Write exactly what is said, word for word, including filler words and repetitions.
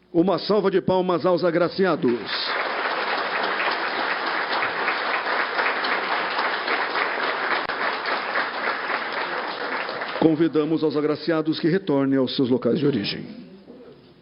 Uma salva de palmas aos agraciados. Convidamos aos agraciados que retornem aos seus locais de origem.